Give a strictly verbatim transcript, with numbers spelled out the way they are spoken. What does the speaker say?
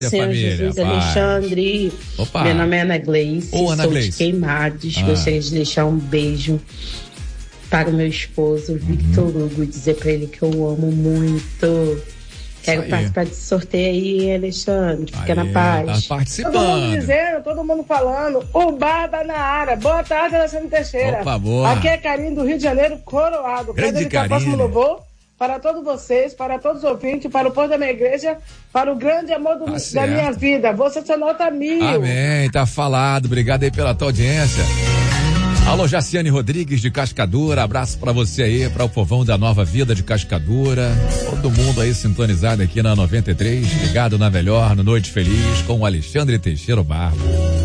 Senhor família, Jesus, paz. Alexandre. Opa. Meu nome é Ana Gleice, Ô, Ana sou Gleice. de Queimados. Ah. Gostaria de deixar um beijo para o meu esposo, Victor Uhum. Hugo, e dizer para ele que eu amo muito. Quero aí. participar desse sorteio aí, Alexandre. Fica na Aí, paz. tá Todo mundo participando. dizendo, todo mundo falando. O Barba na área. Boa tarde, Alexandre Teixeira. Opa, boa. Aqui é Carinho do Rio de Janeiro, Coroado. Grande Quero dedicar o Carinho. próximo louvor para todos vocês, para todos os ouvintes, para o povo da minha igreja, para o grande amor do- Tá da certo. minha vida. Você só nota mil. Amém, tá falado. Obrigado aí pela tua audiência. Alô, Jaciane Rodrigues de Cascadura, abraço pra você aí, pra o povão da Nova Vida de Cascadura. Todo mundo aí sintonizado aqui na noventa e três, ligado na melhor, no Noite Feliz, com o Alexandre Teixeira Barba.